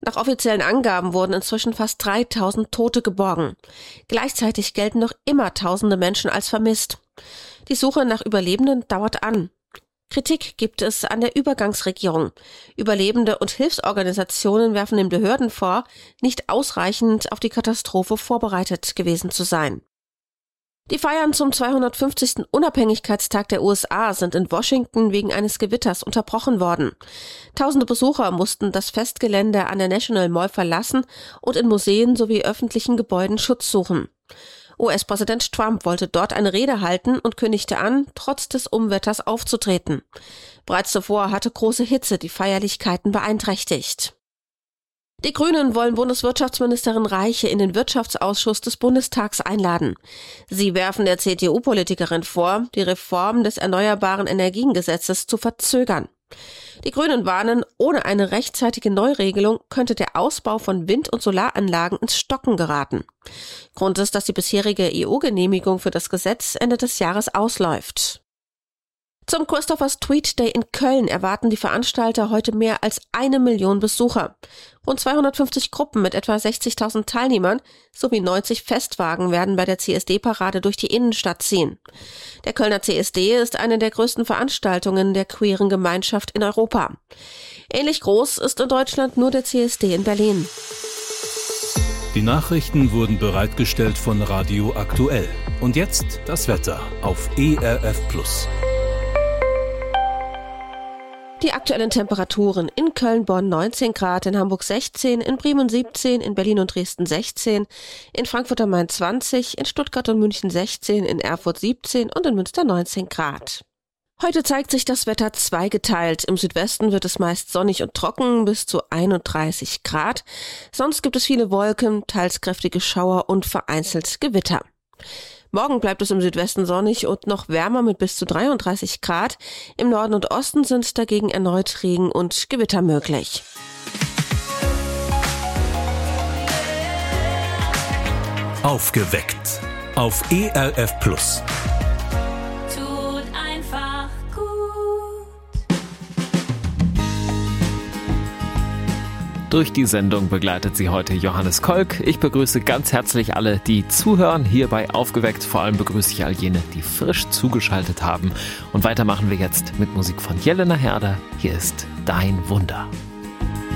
Nach offiziellen Angaben wurden inzwischen fast 3000 Tote geborgen. Gleichzeitig gelten noch immer tausende Menschen als vermisst. Die Suche nach Überlebenden dauert an. Kritik gibt es an der Übergangsregierung. Überlebende und Hilfsorganisationen werfen den Behörden vor, nicht ausreichend auf die Katastrophe vorbereitet gewesen zu sein. Die Feiern zum 250. Unabhängigkeitstag der USA sind in Washington wegen eines Gewitters unterbrochen worden. Tausende Besucher mussten das Festgelände an der National Mall verlassen und in Museen sowie öffentlichen Gebäuden Schutz suchen. US-Präsident Trump wollte dort eine Rede halten und kündigte an, trotz des Unwetters aufzutreten. Bereits zuvor hatte große Hitze die Feierlichkeiten beeinträchtigt. Die Grünen wollen Bundeswirtschaftsministerin Reiche in den Wirtschaftsausschuss des Bundestags einladen. Sie werfen der CDU-Politikerin vor, die Reform des Erneuerbaren Energiengesetzes zu verzögern. Die Grünen warnen, ohne eine rechtzeitige Neuregelung könnte der Ausbau von Wind- und Solaranlagen ins Stocken geraten. Grund ist, dass die bisherige EU-Genehmigung für das Gesetz Ende des Jahres ausläuft. Zum Christopher Street Day in Köln erwarten die Veranstalter heute mehr als 1 Million Besucher. Rund 250 Gruppen mit etwa 60.000 Teilnehmern sowie 90 Festwagen werden bei der CSD-Parade durch die Innenstadt ziehen. Der Kölner CSD ist eine der größten Veranstaltungen der queeren Gemeinschaft in Europa. Ähnlich groß ist in Deutschland nur der CSD in Berlin. Die Nachrichten wurden bereitgestellt von Radio Aktuell. Und jetzt das Wetter auf ERF+. Die aktuellen Temperaturen: in Köln-Bonn 19 Grad, in Hamburg 16, in Bremen 17, in Berlin und Dresden 16, in Frankfurt am Main 20, in Stuttgart und München 16, in Erfurt 17 und in Münster 19 Grad. Heute zeigt sich das Wetter zweigeteilt. Im Südwesten wird es meist sonnig und trocken bis zu 31 Grad. Sonst gibt es viele Wolken, teils kräftige Schauer und vereinzelt Gewitter. Morgen bleibt es im Südwesten sonnig und noch wärmer mit bis zu 33 Grad. Im Norden und Osten sind dagegen erneut Regen und Gewitter möglich. Aufgeweckt auf ERF+. Durch die Sendung begleitet Sie heute Johannes Kolk. Ich begrüße ganz herzlich alle, die zuhören, hier bei Aufgeweckt. Vor allem begrüße ich all jene, die frisch zugeschaltet haben. Und weiter machen wir jetzt mit Musik von Jelena Herder. Hier ist Dein Wunder.